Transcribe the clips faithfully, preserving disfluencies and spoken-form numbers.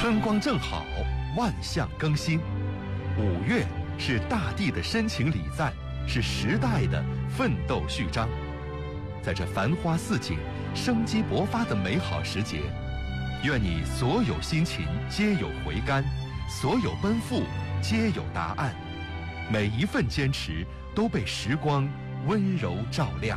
春光正好，万象更新。五月是大地的深情礼赞，是时代的奋斗序章。在这繁花似锦、生机勃发的美好时节，愿你所有辛勤皆有回甘，所有奔赴皆有答案，每一份坚持都被时光温柔照亮。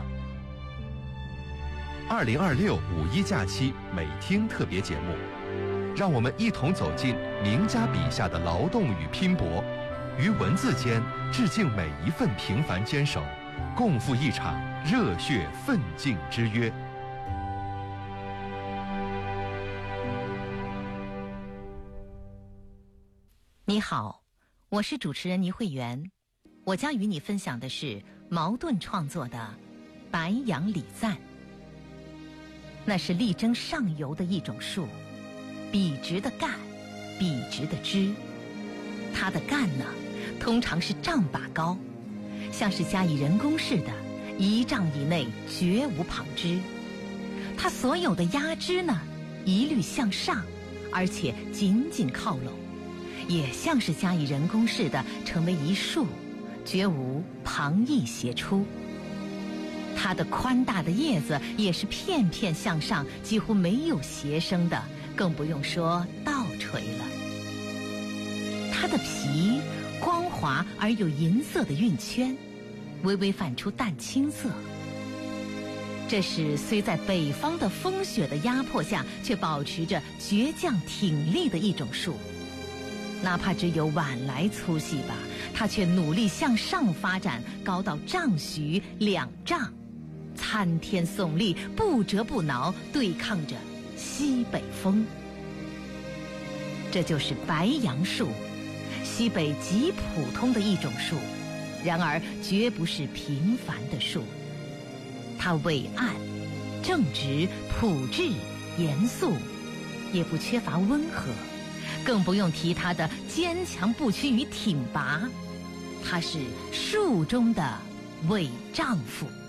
二零二六五一假期美听特别节目，让我们一同走进名家笔下的劳动与拼搏，于文字间致敬每一份平凡坚守，共赴一场热血奋进之约。 你好，我是主持人倪慧媛，我将与你分享的是茅盾创作的《白杨礼赞》。那是力争上游的一种树，笔直的干，笔直的枝。它的干呢，通常是丈把高，像是加以人工似的，一丈以内绝无旁枝。它所有的压枝呢，一律向上，而且紧紧靠拢，也像是加以人工似的，成为一束，绝无旁溢斜出。它的宽大的叶子也是片片向上，几乎没有斜生的，更不用说倒垂了。它的皮光滑而有银色的晕圈，微微泛出淡青色。这是虽在北方的风雪的压迫下，却保持着倔强挺立的一种树。哪怕只有晚来粗细吧，它却努力向上发展，高到丈许两丈，参天耸立，不折不挠，对抗着西北风。这就是白杨树，西北极普通的一种树，然而绝不是平凡的树。它伟岸、正直、朴质、严肃，也不缺乏温和，更不用提它的坚强不屈与挺拔。它是树中的伪丈夫。